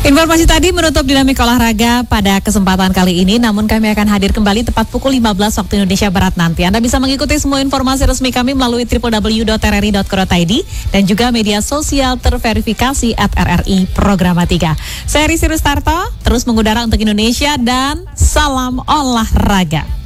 Informasi tadi menutup dinamik olahraga pada kesempatan kali ini, namun kami akan hadir kembali tepat pukul 15 waktu Indonesia Barat nanti. Anda bisa mengikuti semua informasi resmi kami melalui www.rri.co.id dan juga media sosial terverifikasi @RRI Programatika. Saya Risi Rustarto, terus mengudara untuk Indonesia dan salam olahraga.